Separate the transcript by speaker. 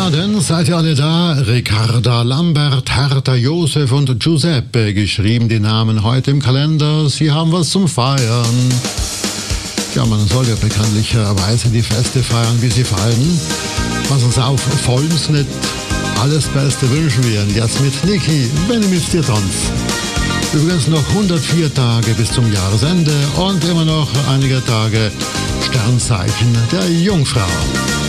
Speaker 1: Na denn, seid ihr alle da? Ricarda, Lambert, Hertha, Josef und Giuseppe, geschrieben die Namen heute im Kalender. Sie haben was zum Feiern. Ja, man soll ja bekanntlicherweise die Feste feiern, wie sie fallen. Was uns auf Volms nicht alles Beste wünschen wir. Und jetzt mit Niki, wenn ich mit dir tanz. Übrigens noch 104 Tage bis zum Jahresende und immer noch einige Tage Sternzeichen der Jungfrau.